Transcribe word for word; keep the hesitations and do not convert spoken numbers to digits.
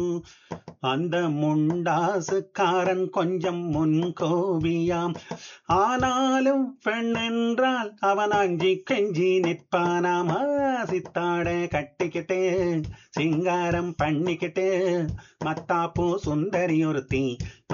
அந்த முண்டாசுக்காரன் கொஞ்சம் முன்கோபியாம். ஆனாலும் பெண்ணென்றால் அவன் அஞ்சி கெஞ்சி நிற்பானாம். ஆ, சித்தாட கட்டிக்கிட்டு சிங்காரம் பண்ணிக்கிட்டு மத்தாப்பூ சுந்தரி ஒருத்தி